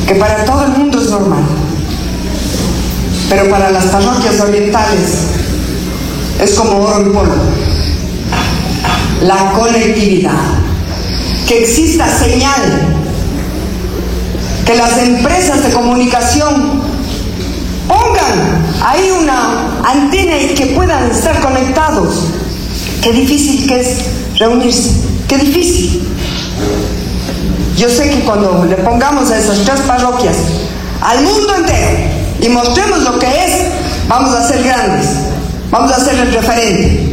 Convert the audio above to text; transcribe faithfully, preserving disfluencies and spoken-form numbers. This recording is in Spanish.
que para todo el mundo es normal, pero para las parroquias orientales es como oro en polvo. La conectividad, que exista señal, que las empresas de comunicación pongan ahí una antena y que puedan estar conectados. Qué difícil que es reunirse, qué difícil. Yo sé que cuando le pongamos a esas tres parroquias al mundo entero y mostremos lo que es, vamos a ser grandes, vamos a ser el referente.